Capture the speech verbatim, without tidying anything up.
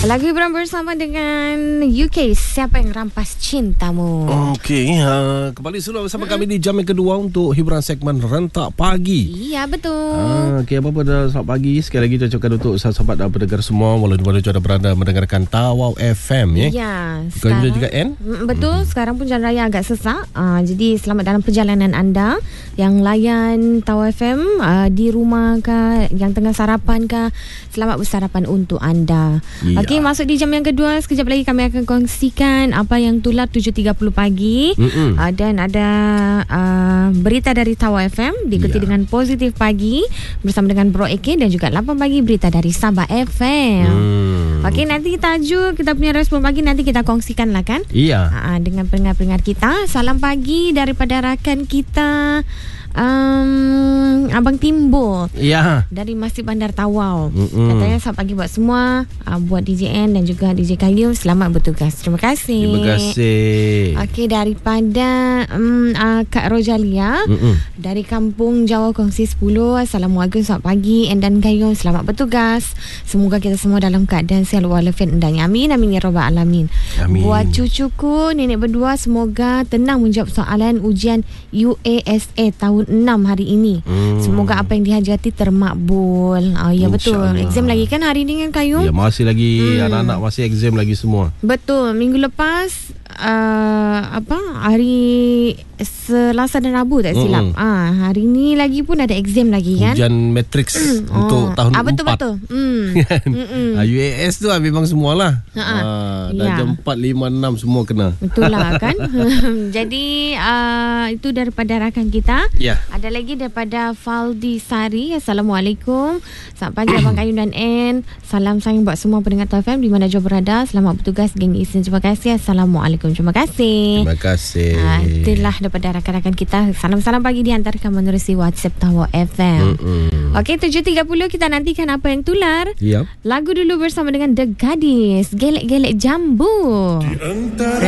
Lagu hiburan bersama dengan U K, Siapa Yang Rampas Cintamu. Okey, uh, kembali semula bersama kami di jam yang kedua untuk hiburan segmen Rentak Pagi. Iya, betul. Ah, Okey, apa-apa dah selamat pagi. Sekali lagi kita ucapkan untuk sahabat dan pendengar semua, walau di mana anda berada mendengarkan Tawau F M ya. Ya, Sekarang juga N. Betul, hmm. sekarang pun jalan raya agak sesak. Uh, jadi selamat dalam perjalanan anda yang layan Tawau F M uh, di rumah ke, yang tengah sarapan ke. Selamat bersarapan untuk anda. Ya. Okey, masuk di jam yang kedua. Sekejap lagi kami akan kongsikan apa yang tular tujuh tiga puluh pagi. Uh, dan ada uh, berita dari Tawau F M diikuti Ya. dengan Positif Pagi bersama dengan Bro A K dan juga lapan pagi berita dari Sabah F M. Hmm. Okey, nanti tajuk kita punya respon pagi nanti kita kongsikan lah kan. Iya. Uh, dengan pendengar-pendengar kita. Salam pagi daripada rakan kita um, Abang Timbo. Iya. Dari Masjid Bandar Tawau. Mm-mm. Katanya selamat pagi buat semua, uh, buat D J N dan juga D J Kayu, selamat bertugas. Terima kasih. Terima kasih. Okey, daripada um, uh, Kak Rojalia Mm-mm. dari Kampung Jawa Kongsi sepuluh. Assalamualaikum, selamat pagi N dan Kayu, selamat bertugas. Semoga kita semua dalam keadaan sihat walafiat endanya. Amin amin ya rabbal alamin. Amin. Buat cucuku nenek berdua, semoga tenang menjawab soalan ujian U A S A tahun enam hari ini. Hmm. Semoga apa yang dihajati termakbul. Ah, ya betul. InsyaAllah. Exam lagi kan hari ini kan Kayu? Ya, masih lagi Hmm. anak-anak masih exam lagi semua. Betul. Minggu lepas uh, apa hari Selasa dan Rabu tak silap. Mm-mm. Ah, hari ni lagi pun ada exam lagi kan? Ujian matriks untuk tahun ah, betul empat. betul. Hmm. Ah, U A S tu ah, memang semualah. Ha-ha. Ah, Ya. darjah empat, lima, enam semua kena. Betul lah kan. Jadi uh, itu daripada rakan kita. Ya. Ada lagi daripada Faldi Sari. Assalamualaikum. Selamat pagi Abang Kayu dan N. Salam sayang buat semua pendengar Tawau F M di mana jauh berada. Selamat bertugas geng Isin. Terima kasih. Assalamualaikum. Terima kasih. Terima kasih. Ah, itulah daripada rakan-rakan kita. Salam-salam pagi dihantarkan menerusi WhatsApp Tawau F M. Mm-mm. Okey, tujuh tiga puluh kita nantikan apa yang tular. Ya. Lagu dulu bersama dengan The Gadis. Gelek-gelek jambu.